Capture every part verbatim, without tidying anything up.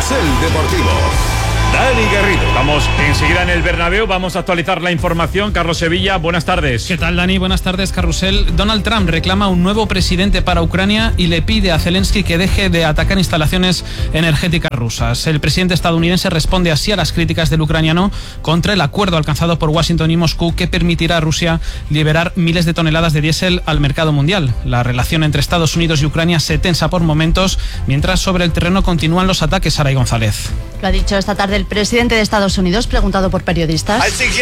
Carrusel Deportivo. Dani Garrido. Vamos enseguida en el Bernabéu, vamos a actualizar la información. Carlos Sevilla, buenas tardes. ¿Qué tal, Dani? Buenas tardes, Carrusel. Donald Trump reclama un nuevo presidente para Ucrania y le pide a Zelensky que deje de atacar instalaciones energéticas rusas. El presidente estadounidense responde así a las críticas del ucraniano contra el acuerdo alcanzado por Washington y Moscú que permitirá a Rusia liberar miles de toneladas de diésel al mercado mundial. La relación entre Estados Unidos y Ucrania se tensa por momentos, mientras sobre el terreno continúan los ataques. Saray González. Lo ha dicho esta tarde el presidente de Estados Unidos, preguntado por periodistas.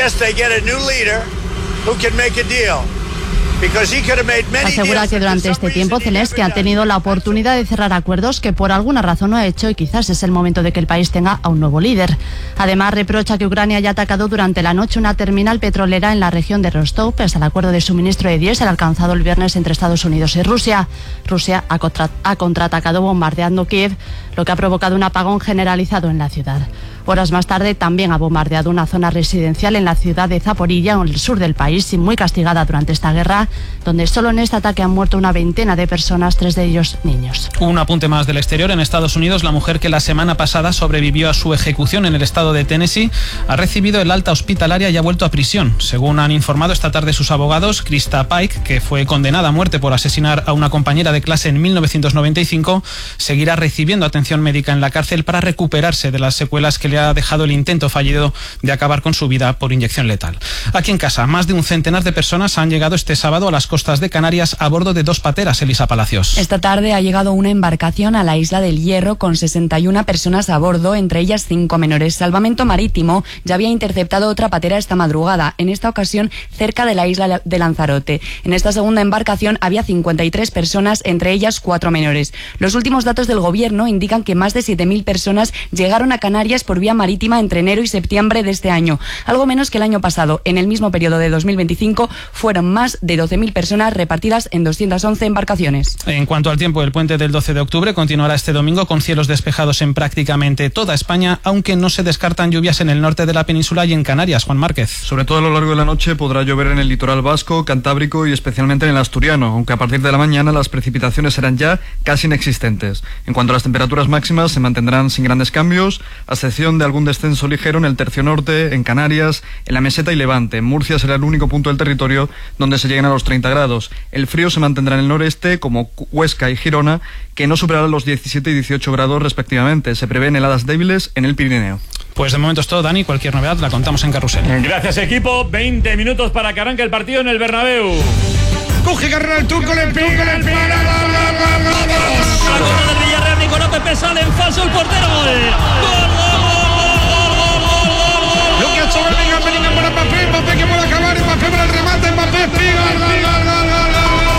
Asegura que durante este tiempo Zelensky ha tenido la oportunidad de cerrar acuerdos que por alguna razón no ha hecho y quizás es el momento de que el país tenga a un nuevo líder. Además, reprocha que Ucrania haya atacado durante la noche una terminal petrolera en la región de Rostov, pese al acuerdo de suministro de diésel alcanzado el viernes entre Estados Unidos y Rusia. Rusia ha, contra- ha contraatacado bombardeando Kiev, lo que ha provocado un apagón generalizado en la ciudad. Horas más tarde también ha bombardeado una zona residencial en la ciudad de Zaporilla, en el sur del país, y muy castigada durante esta guerra, donde solo en este ataque han muerto una veintena de personas, tres de ellos niños. Un apunte más del exterior. En Estados Unidos, la mujer que la semana pasada sobrevivió a su ejecución en el estado de Tennessee ha recibido el alta hospitalaria y ha vuelto a prisión. Según han informado esta tarde sus abogados, Krista Pike, que fue condenada a muerte por asesinar a una compañera de clase en mil novecientos noventa y cinco, seguirá recibiendo atención médica en la cárcel para recuperarse de las secuelas que le ha dejado el intento fallido de acabar con su vida por inyección letal. Aquí en casa, más de un centenar de personas han llegado este sábado a las costas de Canarias a bordo de dos pateras. Elisa Palacios. Esta tarde ha llegado una embarcación a la isla del Hierro con sesenta y una personas a bordo, entre ellas cinco menores. Salvamento Marítimo ya había interceptado otra patera esta madrugada, en esta ocasión cerca de la isla de Lanzarote. En esta segunda embarcación había cincuenta y tres personas, entre ellas cuatro menores. Los últimos datos del gobierno indican que más de siete mil personas llegaron a Canarias por vía marítima entre enero y septiembre de este año, algo menos que el año pasado. En el mismo periodo de dos mil veinticinco fueron más de doce mil personas repartidas en doscientas once embarcaciones. En cuanto al tiempo, el puente del doce de octubre continuará este domingo con cielos despejados en prácticamente toda España, aunque no se descartan lluvias en el norte de la península y en Canarias. Juan Márquez. Sobre todo a lo largo de la noche podrá llover en el litoral vasco, cantábrico y especialmente en el asturiano, aunque a partir de la mañana las precipitaciones serán ya casi inexistentes. En cuanto a las temperaturas máximas, se mantendrán sin grandes cambios, a excepción de algún descenso ligero en el tercio norte, en Canarias, en la meseta y Levante. En Murcia será el único punto del territorio donde se lleguen a los treinta grados. El frío se mantendrá en el noreste, como Huesca y Girona, que no superará los diecisiete y dieciocho grados respectivamente. Se prevén heladas débiles en el Pirineo. Pues de momento es todo, Dani. Cualquier novedad la contamos en Carrusel. Gracias, equipo. veinte minutos para que arranque el partido en el Bernabéu. Coge carrera el turco, le pega, le pega. La corona del Villarreal, Nicolás Pepe sale en falso el portero. Gol. Gol, gol, gol. Lo que ha hecho Bellingham, Bellingham para Mbappé, Mbappé que puede acabar, Mbappé para el remate, Mbappé pega, gol, gol, gol, gol, gol.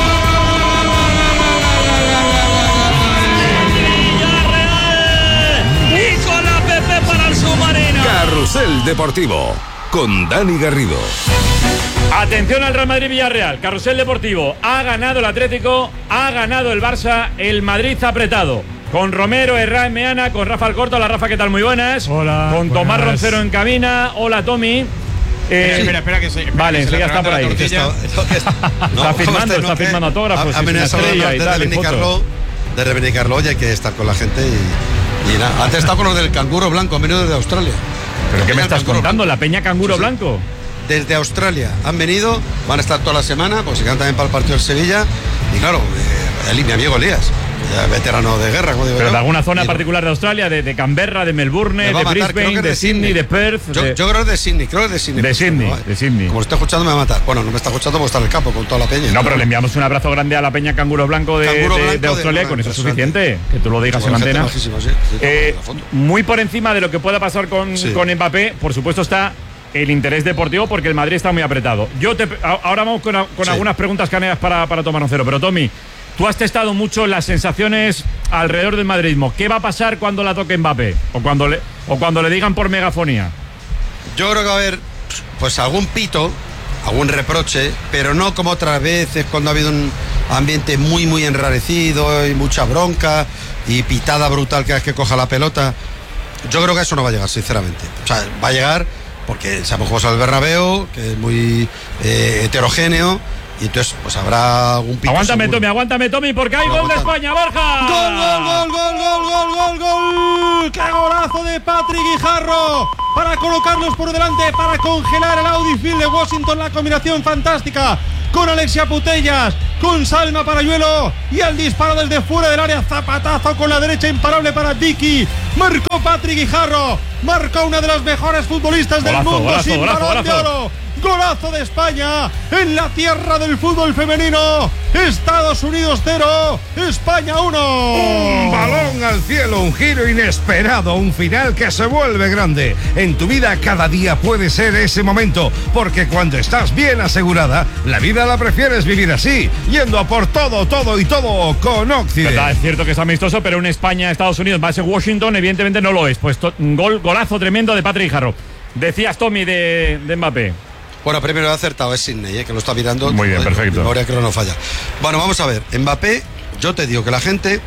Nicolás Pepe para el submarino. Carrusel Deportivo con Dani Garrido. Atención al Real Madrid-Villarreal. Carrusel Deportivo. Ha ganado el Atlético, ha ganado el Barça, el Madrid ha apretado. Con Romero, Herrán, Meana, con Rafa Alcorta. Hola Rafa, ¿qué tal? Muy buenas. Hola. Con buenas. Tomás Roncero en cabina. Hola Tommy. Eh, espera, espera, que se. Espera, vale, que se ya está por ahí. Está, no, está firmando, está firmando autógrafos. A, a una estrella y de, tal, reivindicarlo, de reivindicarlo, y hay que estar con la gente. Y, y nada. Antes he estado con los del canguro blanco, han venido desde Australia. ¿Pero qué me estás contando? ¿La Peña Canguro sí, sí. Blanco? Desde Australia han venido, van a estar toda la semana, pues se quedan también para el partido del Sevilla. Y claro, eh, el, mi amigo Elías, ya veterano de guerra, como digo. Pero yo. de alguna zona y, particular de Australia, de, de Canberra, de Melbourne, de matar, Brisbane, de, de Sydney, de Perth. Yo, de... yo creo que es de Sydney, creo que es de Sydney. De Sydney, de Sydney. Como lo está escuchando me va a matar. Bueno, no me está escuchando porque está en el campo con toda la peña. No, pero le enviamos un abrazo grande a la Peña Canguro Blanco de, Canguro de, Blanco de Australia, de, con eso es suerte. suficiente, que tú lo digas en antena. Bajísimo, sí, sí, eh, muy por encima de lo que pueda pasar con, sí. con Mbappé, por supuesto está el interés deportivo porque el Madrid está muy apretado. Yo te, ahora vamos con, con sí. algunas preguntas caneas para, para Tomás Roncero, pero Tommy, tú has testado mucho las sensaciones alrededor del madridismo. ¿Qué va a pasar cuando la toque Mbappé? O cuando le, o cuando le digan por megafonía. Yo creo que va a haber pues algún pito, algún reproche, pero no como otras veces cuando ha habido un ambiente muy muy enrarecido y mucha bronca y pitada brutal cada vez que coja la pelota. Yo creo que eso no va a llegar, sinceramente. O sea, va a llegar porque sabemos cómo es el Bernabéu, que es muy eh, heterogéneo. Y entonces, pues habrá algún pito. Aguántame, seguro. Tommy, aguántame, Tommy, porque hay no, gol de aguántame. España, Borja. ¡Gol, gol, gol, gol, gol, gol, gol, gol! ¡Qué golazo! Golazo de Patrick Guijarro para colocarlos por delante, para congelar el Audi Field de Washington. La combinación fantástica con Alexia Putellas, con Salma Parayuelo, y al disparo desde fuera del área, zapatazo con la derecha imparable para Vicky. Marcó Patrick Guijarro, marcó una de las mejores futbolistas del golazo, mundo, golazo, sin golazo, balón de golazo. oro. Golazo de España en la tierra del fútbol femenino. Estados Unidos cero, España uno. Un balón al cielo, un giro inesperado, un final que se vuelve grande. En tu vida cada día puede ser ese momento, porque cuando estás bien asegurada, la vida la prefieres vivir así, yendo a por todo, todo y todo con Occident. Verdad, es cierto que es amistoso, pero un España-Estados Unidos más en Washington evidentemente no lo es. Pues to- gol, golazo tremendo de Patrick Guijarro. Decías, Tommy, de, de Mbappé. Bueno, primero he acertado, es Sidney, ¿eh? Que lo está mirando. Muy bien, Joder, perfecto. Mi memoria creo no falla. Bueno, vamos a ver. Mbappé, yo te digo que la gente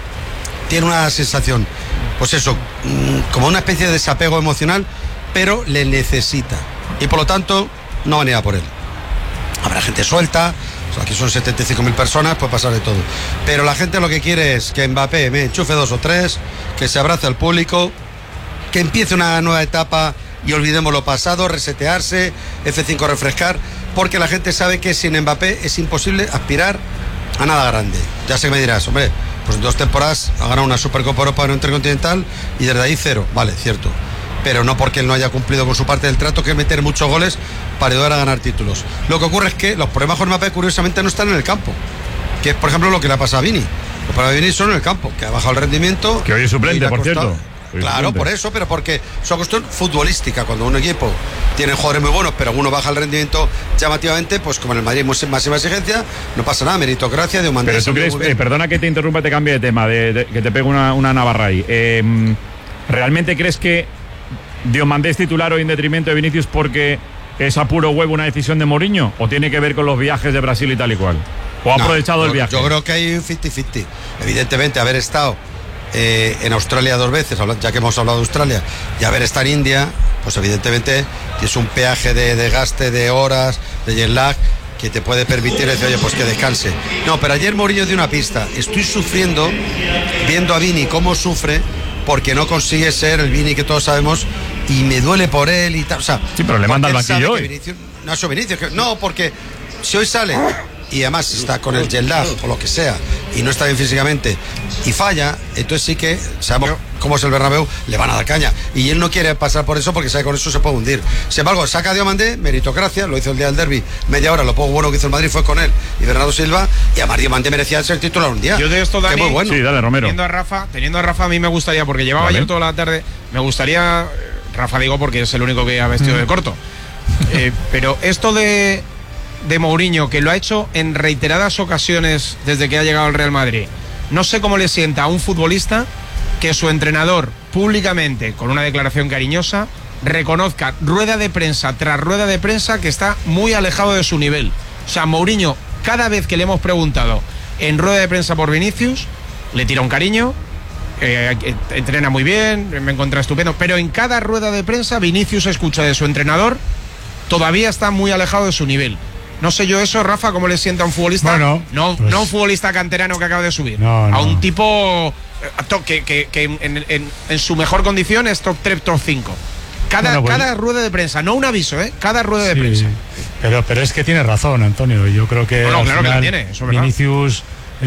tiene una sensación, pues eso, mmm, como una especie de desapego emocional, pero le necesita. Y por lo tanto, no van a ir a por él. Habrá gente suelta, o sea, aquí son setenta y cinco mil personas, puede pasar de todo. Pero la gente lo que quiere es que Mbappé me enchufe dos o tres, que se abrace al público, que empiece una nueva etapa y olvidemos lo pasado, resetearse, F cinco refrescar, porque la gente sabe que sin Mbappé es imposible aspirar a nada grande. Ya sé que me dirás, hombre, pues en dos temporadas ha ganado una Supercopa Europa en un Intercontinental y desde ahí cero, vale, cierto, pero no porque él no haya cumplido con su parte del trato, que es meter muchos goles para ayudar a ganar títulos. Lo que ocurre es que los problemas con Mbappé curiosamente no están en el campo, que es por ejemplo lo que le ha pasado a Vini. Los problemas de Vini son en el campo, que ha bajado el rendimiento, que hoy es suplente, por cierto. Claro, por eso, pero porque es una cuestión futbolística. Cuando un equipo tiene jugadores muy buenos, pero uno baja el rendimiento llamativamente, pues como en el Madrid máxima exigencia, no pasa nada, meritocracia de humanidad. Pero tú crees, eh, perdona que te interrumpa, te cambie de tema, de, de, que te pegue una, una navarra ahí. Eh, ¿Realmente crees que Diomandé es titular hoy en detrimento de Vinicius porque es a puro huevo una decisión de Mourinho? ¿O tiene que ver con los viajes de Brasil y tal y cual? ¿O ha no, aprovechado yo, el viaje? Yo creo que hay un cincuenta cincuenta. Evidentemente, haber estado Eh, en Australia dos veces, ya que hemos hablado de Australia, y haber estado en India, pues evidentemente es un peaje de desgaste, de horas, de jet lag, que te puede permitir decir, oye, pues que descanse. No, pero ayer Mourinho dio una pista. Estoy sufriendo viendo a Vini cómo sufre porque no consigue ser el Vini que todos sabemos, y me duele por él y tal. O sea, sí, pero le manda al banquillo hoy. Vinicius, no, eso Vinicius, que, no, porque si hoy sale y además está con el jet lag o lo que sea y no está bien físicamente y falla, entonces sí que sabemos cómo es el Bernabéu, le van a dar caña y él no quiere pasar por eso porque sabe que con eso se puede hundir. Sin embargo, saca a Diomandé, meritocracia, lo hizo el día del derbi, media hora, lo poco bueno que hizo el Madrid fue con él y Bernardo Silva, y además Diomandé merecía ser titular un día. Yo de esto, Dani, muy bueno. Sí, dale, Romero. Teniendo a Rafa, teniendo a Rafa a mí me gustaría, porque llevaba vale. ayer toda la tarde, me gustaría, Rafa digo porque es el único que ha vestido mm. de corto, eh, pero esto de de Mourinho, que lo ha hecho en reiteradas ocasiones desde que ha llegado al Real Madrid, no sé cómo le sienta a un futbolista que su entrenador públicamente, con una declaración cariñosa, reconozca rueda de prensa tras rueda de prensa que está muy alejado de su nivel. O sea, Mourinho, cada vez que le hemos preguntado en rueda de prensa por Vinicius, le tira un cariño, eh, entrena muy bien, me encuentra estupendo, pero en cada rueda de prensa Vinicius escucha de su entrenador, todavía está muy alejado de su nivel. No sé yo eso, Rafa, ¿cómo le sienta a un futbolista? Bueno, no, pues, no un futbolista canterano que acaba de subir. No, no. A un tipo que, que, que en, en, en su mejor condición es top tres, top cinco. Cada, bueno, pues, cada rueda de prensa, no un aviso, ¿eh? Cada rueda sí, de prensa. Pero, pero es que tiene razón, Antonio. Yo creo que, no, no, al claro final, que la tiene, eso es verdad. Vinicius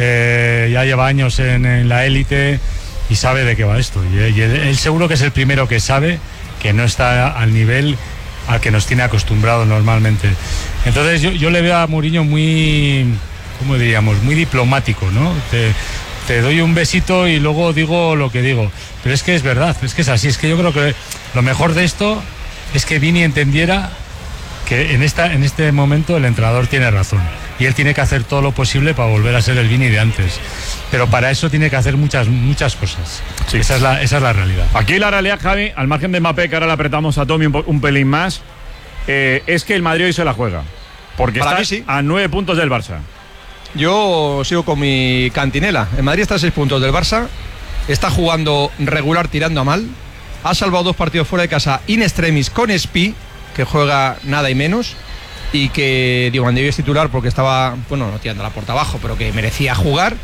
eh, ya lleva años en, en la élite y sabe de qué va esto. Y, y él, él seguro que es el primero que sabe que no está al nivel al que nos tiene acostumbrados normalmente. Entonces yo, yo le veo a Mourinho muy, ¿cómo diríamos? Muy diplomático, ¿no? Te, te doy un besito y luego digo lo que digo. Pero es que es verdad, es que es así. Es que yo creo que lo mejor de esto es que Vini entendiera que en, esta, en este momento el entrenador tiene razón. Y él tiene que hacer todo lo posible para volver a ser el Vini de antes. Pero para eso tiene que hacer muchas, muchas cosas. Sí. Esa es la, esa es la realidad. Aquí la realidad, Javi, al margen de Mbappé, que ahora le apretamos a Tommy un, un pelín más, eh, es que el Madrid hoy se la juega. Porque para está mí, sí. a nueve puntos del Barça. Yo sigo con mi cantinela. El Madrid está a seis puntos del Barça. Está jugando regular, tirando a mal. Ha salvado dos partidos fuera de casa in extremis con Espi, que juega nada y menos. Y que Diomandé es titular porque estaba, bueno, no tirando la puerta abajo, pero que merecía jugar.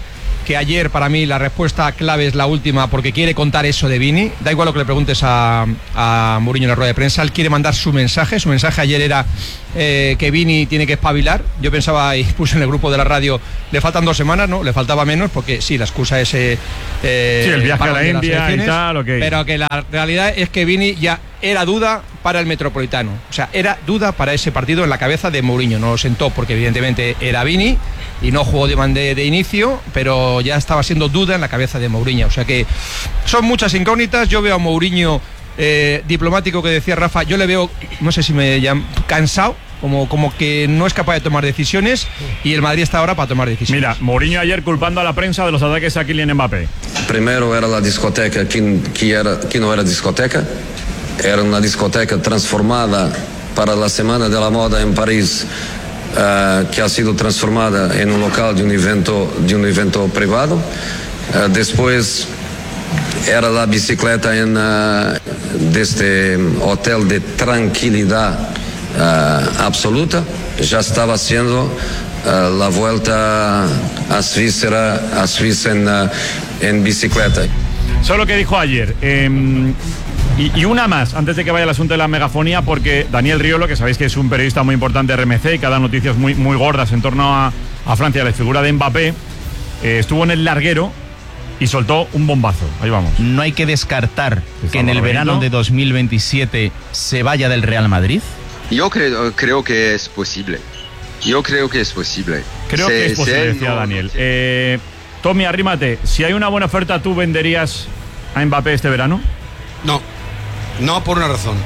que ayer para mí la respuesta clave es la última, porque quiere contar eso de Vini. Da igual lo que le preguntes a, a Mourinho en la rueda de prensa, él quiere mandar su mensaje. Su mensaje ayer era eh, que Vini tiene que espabilar. Yo pensaba y puse en el grupo de la radio, le faltan dos semanas, ¿no? Le faltaba menos, porque sí, la excusa es eh, sí, el viaje a la India y tal, okay. Pero que la realidad es que Vini ya era duda para el Metropolitano. O sea, era duda para ese partido en la cabeza de Mourinho. No lo sentó porque evidentemente era Vini y no jugó de, de, de inicio, pero ya estaba siendo duda en la cabeza de Mourinho. O sea que son muchas incógnitas. Yo veo a Mourinho eh, diplomático, que decía Rafa, yo le veo, no sé si me llaman, cansado, como, como que no es capaz de tomar decisiones, y el Madrid está ahora para tomar decisiones. Mira, Mourinho ayer culpando a la prensa de los ataques a Kylian Mbappé. Primero era la discoteca que, que, era, que no era discoteca, era una discoteca transformada para la Semana de la Moda en París, Uh, que ha sido transformada en un local de un evento, de un evento privado. Uh, después era la bicicleta en uh, de este hotel de tranquilidad uh, absoluta. Ya estaba haciendo uh, la vuelta a Suiza, a Suiza en, uh, en bicicleta. Solo que dijo ayer. Eh, Y, y una más, antes de que vaya el asunto de la megafonía, porque Daniel Riolo, que sabéis que es un periodista muy importante de R M C y que da noticias muy, muy gordas en torno a, a Francia, la figura de Mbappé, eh, estuvo en el larguero y soltó un bombazo. Ahí vamos. ¿No hay que descartar que en el verano de dos mil veintisiete se vaya del Real Madrid? Yo creo, creo que es posible. Yo creo que es posible. Creo se, que es posible, se, decía no, Daniel. no, eh, Tommy, arrímate. Si hay una buena oferta, ¿tú venderías a Mbappé este verano? No. No, por una razón.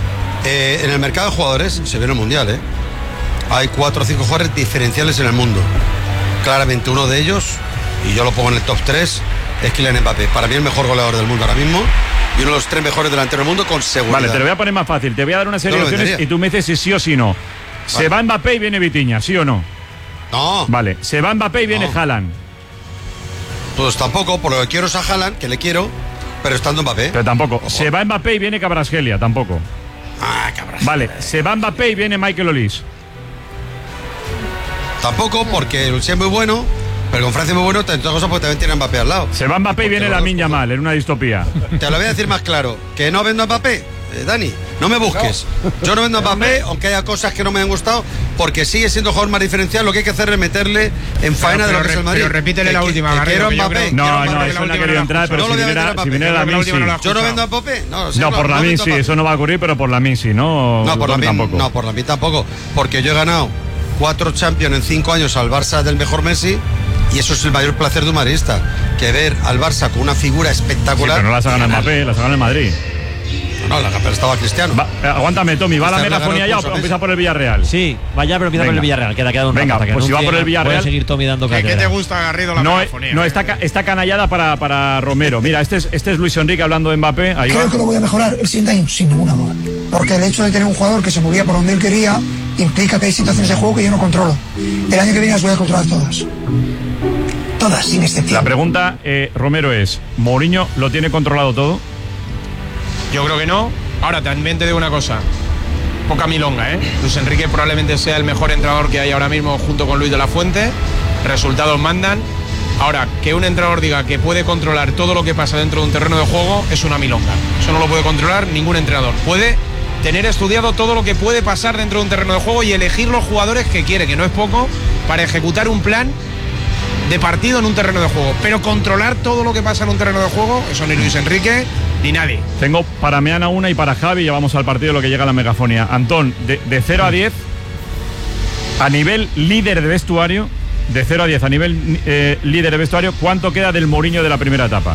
Eh, en el mercado de jugadores, se ve en el Mundial, ¿eh? Hay cuatro o cinco jugadores diferenciales en el mundo. Claramente uno de ellos, y yo lo pongo en el top tres, es Kylian Mbappé. Para mí el mejor goleador del mundo ahora mismo y uno de los tres mejores delanteros del mundo con seguridad. Vale, te lo voy a poner más fácil. Te voy a dar una serie de opciones y tú me dices si sí o si no. Se vale. va Mbappé y viene Vitinha, ¿sí o no? No. Vale, se va Mbappé y viene no. Haaland. Pues tampoco, por lo que quiero es a Haaland, que le quiero, pero estando Mbappé. Pero tampoco. Ojo. Se va Mbappé y viene Kvaratskhelia, tampoco. Ah, Kvaratskhelia. Vale, se va Mbappé y viene Michael Olise. Tampoco, porque el es muy bueno, pero con Francia es muy bueno, entre otras cosas, porque también tiene a Mbappé al lado. Se va Mbappé y viene Lamine Yamal, en una distopía. Te lo voy a decir más claro, que no vendo a Mbappé, eh, Dani, no me busques. Yo no vendo a Mbappé, aunque haya cosas que no me han gustado, porque sigue siendo jugador más diferencial. Lo que hay que hacer es meterle en faena pero, de lo que re, es el Madrid. Pero repítele que, la última, que, que quiero a Mbappé. No, no, eso no ha querido entrar, pero si viniera, si viniera Lamine, sí. Yo no vendo a Mbappé. No, sí, no, por Lamine sí, eso no va a ocurrir, pero por Lamine sí, ¿no? No, por Lamine tampoco. No, por Lamine tampoco, porque yo he ganado cuatro Champions en cinco años al Barça del mejor Messi, y eso es el mayor placer de un madridista, que ver al Barça con una figura espectacular. Sí, pero no las ha ganado Mbappé, las ha ganado el Madrid. No, la pero estaba Cristiano. Va, eh, aguántame, Tommy, ¿va la megafonía ya o empieza por el Villarreal? Sí, vaya, pero empieza Venga. por el Villarreal, queda queda un Venga, rato, pues si va por el Villarreal, puede seguir Tommy dando cátedra. ¿Qué te gusta, Garrido, la no, megafonía? No, está, está canallada para, para Romero. Mira, este es, este es Luis Enrique hablando de Mbappé. Ahí Creo va. que lo voy a mejorar el siguiente año, sin ninguna duda. Porque el hecho de tener un jugador que se movía por donde él quería implica que hay situaciones de juego que yo no controlo. El año que viene las voy a controlar todas. Todas, sin excepción. La pregunta, eh, Romero, es: ¿Mourinho lo tiene controlado todo? Yo creo que no. Ahora, también te digo una cosa. Poca milonga, ¿eh? Luis Enrique probablemente sea el mejor entrenador que hay ahora mismo junto con Luis de la Fuente. Resultados mandan. Ahora, que un entrenador diga que puede controlar todo lo que pasa dentro de un terreno de juego es una milonga. Eso no lo puede controlar ningún entrenador. Puede tener estudiado todo lo que puede pasar dentro de un terreno de juego y elegir los jugadores que quiere, que no es poco, para ejecutar un plan de partido en un terreno de juego. Pero controlar todo lo que pasa en un terreno de juego, eso ni Luis Enrique ni nadie. Tengo para Meana una y para Javi, ya vamos al partido, lo que llega a la megafonía. Antón, de, de cero a diez, a nivel líder de vestuario, de cero a diez, a nivel eh, líder de vestuario, ¿cuánto queda del Mourinho de la primera etapa?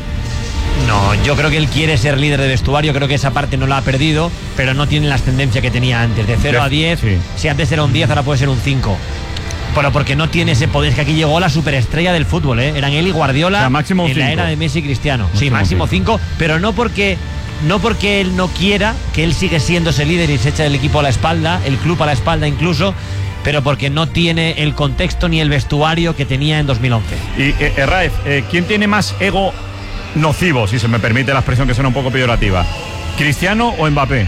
No, yo creo que él quiere ser líder de vestuario, creo que esa parte no la ha perdido, pero no tiene la ascendencia que tenía antes. De cero a diez, sí. Si antes era un diez, ahora puede ser un cinco. Pero porque no tiene ese poder, es que aquí llegó la superestrella del fútbol, ¿eh? Eran él y Guardiola, o sea, máximo en cinco. La era de Messi y Cristiano. Máximo sí, máximo cinco, pero no porque, no porque él no quiera, que él sigue siendo ese líder y se echa el equipo a la espalda, el club a la espalda incluso, pero porque no tiene el contexto ni el vestuario que tenía en dos mil once. Y eh, Herráez, eh, ¿quién tiene más ego nocivo, si se me permite la expresión que suena un poco peyorativa? ¿Cristiano o Mbappé?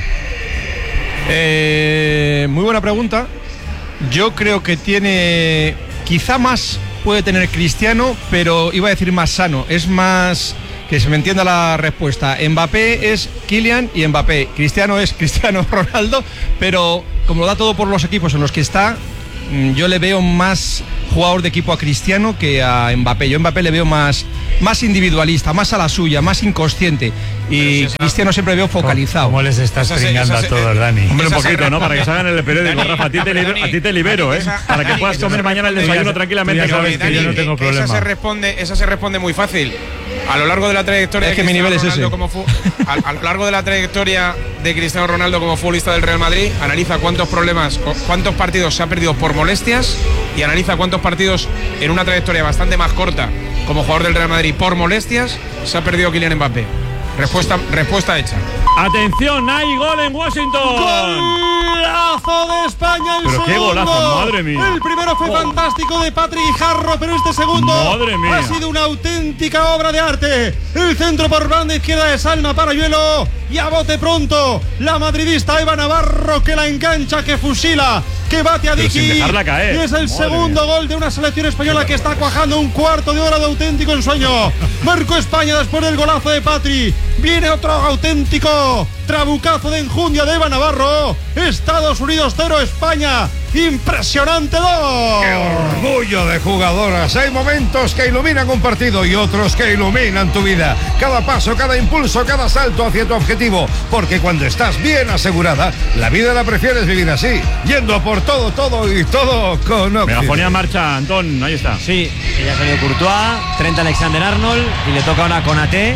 Eh, muy buena pregunta. Yo creo que tiene quizá más puede tener Cristiano, pero iba a decir más sano, es más... que se me entienda la respuesta. Mbappé es Kylian y Mbappé. Cristiano es Cristiano Ronaldo, pero como lo da todo por los equipos en los que está, yo le veo más jugador de equipo a Cristiano que a Mbappé. Yo a Mbappé le veo más, más individualista, más a la suya, más inconsciente. Y si esa... Cristiano siempre veo focalizado. ¿Cómo les estás pringando a todos, Dani? Hombre, un poquito, ¿no? Para que salgan en el periódico, Dani, Rafa. A ti te, libero, a ti te libero, ¿eh? Esa, para que Dani, puedas comer mañana el desayuno tranquilamente. Ya sabes que yo no tengo problema. Esa se responde, esa se responde muy fácil. A lo largo de la trayectoria es que de mi nivel es ese. Como fu- a, a lo largo de la trayectoria de Cristiano Ronaldo como futbolista del Real Madrid, analiza cuántos problemas, cuántos partidos se ha perdido por molestias y analiza cuántos partidos en una trayectoria bastante más corta como jugador del Real Madrid por molestias se ha perdido Kylian Mbappé. Respuesta, respuesta hecha. Atención, hay gol en Washington. Golazo de España, el pero segundo. Qué golazo, madre mía. El primero fue oh. fantástico de Patrick Jarro, pero este segundo madre mía. ha sido una auténtica obra de arte. El centro por banda izquierda de Salma Parayuelo y a bote pronto la madridista Eva Navarro, que la engancha, que fusila, que bate a Dicky. Sin dejarla caer. Y es el madre segundo mía. Gol de una selección española que está cuajando un cuarto de hora de auténtico ensueño. Marcó España después del golazo de Patri. Viene otro auténtico trabucazo de enjundia de Eva Navarro. Estados Unidos cero, España impresionante dos. ¡Qué orgullo de jugadoras! Hay momentos que iluminan un partido y otros que iluminan tu vida. Cada paso, cada impulso, cada salto hacia tu objetivo. Porque cuando estás bien asegurada, la vida la prefieres vivir así, yendo a por todo, todo y todo con Oxy. Megafonía en marcha, Antón, ahí está. Sí, ya salió Courtois, Trent Alexander-Arnold y le toca ahora Konaté.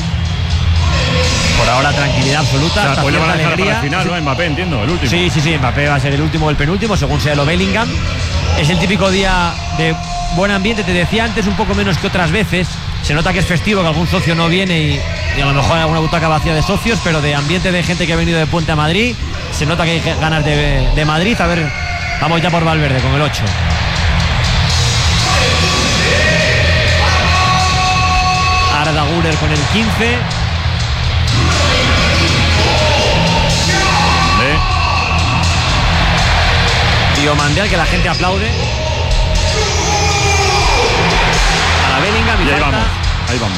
Por ahora tranquilidad absoluta. O sea, hoy le van a dejar para el final, ¿no? Mbappé, entiendo, el último. Sí, sí, sí, Mbappé va a ser el último o el penúltimo, según sea lo Bellingham. Es el típico día de buen ambiente, te decía antes, un poco menos que otras veces. Se nota que es festivo, que algún socio no viene y, y a lo mejor hay alguna butaca vacía de socios, pero de ambiente de gente que ha venido de Puente a Madrid, se nota que hay ganas de, de Madrid. A ver, vamos ya por Valverde con el ocho. Arda Güler con el quince. Diomandé, al que la gente aplaude. A la Bellingham y, y ahí falta. vamos, ahí vamos.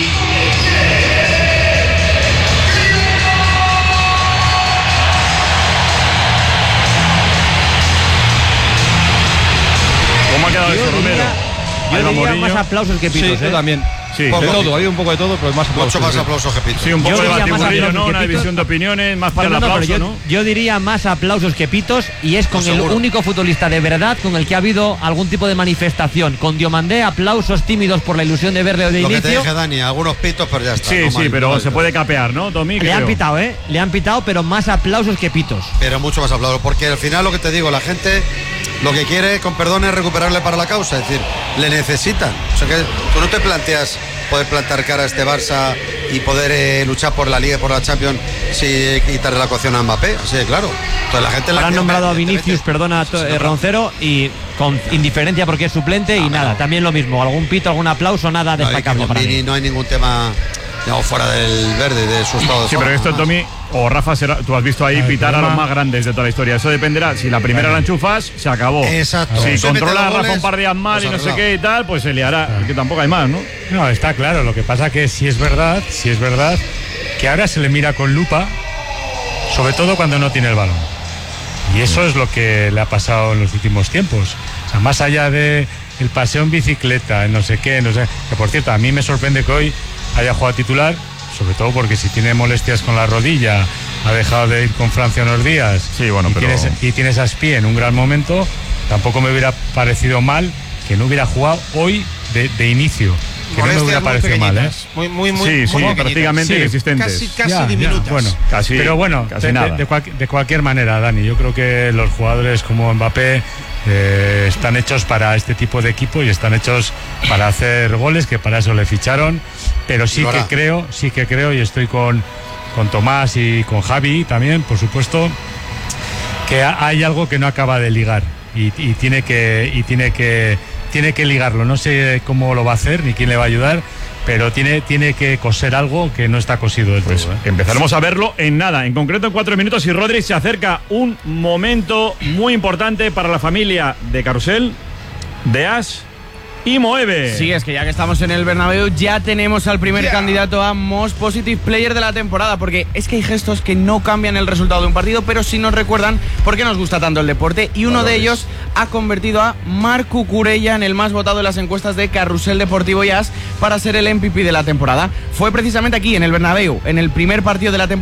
¿Cómo ha quedado esto, Romero? Yo diría más aplausos que pitos, sí, ¿eh? Yo también. Sí, de todo, ha habido un poco de todo, pero más aplausos. Mucho más aplausos que pitos. Sí, un poco yo de batiburrillo, ¿no? Una división de opiniones, más para no, el aplauso, no, yo, ¿no? Yo diría más aplausos que pitos, y es con no, el seguro. único futbolista de verdad con el que ha habido algún tipo de manifestación. Con Diomandé, aplausos tímidos por la ilusión de verle de Lo inicio. Que te dije, Dani, algunos pitos, pero ya está. Sí, no sí, mal, pero mal, se mal. puede capear, ¿no, Tommy? Le han pitado, ¿eh? Le han pitado, pero más aplausos que pitos. Pero mucho más aplausos, porque al final lo que te digo, la gente lo que quiere, con perdón, es recuperarle para la causa, es decir, le necesitan. O sea que tú no te planteas poder plantar cara a este Barça y poder eh, luchar por la Liga y por la Champions si quitarle la coacción a Mbappé, así de claro. Entonces la gente Ahora la han nombrado a Vinicius, perdona, sí, eh, Roncero, y con indiferencia porque es suplente ah, y nada, no. También lo mismo, algún pito, algún aplauso, nada no, destacable para Vini, mí. No hay ningún tema no, fuera del verde, de su estado de Sí, forma, pero esto, más. Tommy, o Rafa, será, tú has visto ahí Ay, pitar problema. a los más grandes de toda la historia. Eso dependerá. Si la primera claro. la enchufas, se acabó. Exacto. Si Se controla a Rafa goles, un par de días mal y no arreglado. sé qué y tal, pues se liará. Claro. Que tampoco hay más, ¿no? No, está claro. Lo que pasa que si es verdad, si es verdad, que ahora se le mira con lupa, sobre todo cuando no tiene el balón. Y eso es lo que le ha pasado en los últimos tiempos. O sea, más allá de el paseo en bicicleta, no sé qué, no sé. Que por cierto, a mí me sorprende que hoy haya jugado titular. Sobre todo porque si tiene molestias con la rodilla, ha dejado de ir con Francia unos días sí, bueno, y, pero... tienes, y tienes a Spie en un gran momento, tampoco me hubiera parecido mal que no hubiera jugado hoy de, de inicio. Que molestias no me hubiera parecido mal, ¿eh? Muy, muy, muy, sí, muy sí, prácticamente sí, inexistentes. Casi, casi ya, diminutas. Ya, bueno, casi, pero bueno, casi de, nada. De, de, cual, de cualquier manera, Dani, yo creo que los jugadores como Mbappé eh, están hechos para este tipo de equipo y están hechos para hacer goles, que para eso le ficharon. Pero sí que creo, sí que creo, y estoy con, con Tomás y con Javi también, por supuesto, que hay algo que no acaba de ligar y, y tiene que y tiene que tiene que ligarlo. No sé cómo lo va a hacer ni quién le va a ayudar, pero tiene, tiene que coser algo que no está cosido del pues todo, ¿eh? Empezaremos a verlo en nada, en concreto en cuatro minutos, y Rodri se acerca un momento muy importante para la familia de Carrusel, de Ash y mueve. Sí, es que ya que estamos en el Bernabéu ya tenemos al primer Yeah. candidato a Most Positive Player de la temporada, porque es que hay gestos que no cambian el resultado de un partido, pero sí nos recuerdan por qué nos gusta tanto el deporte, y uno de ellos ha convertido a Marc Cucurella en el más votado en las encuestas de Carrusel Deportivo y As para ser el M V P de la temporada. Fue precisamente aquí en el Bernabéu, en el primer partido de la temporada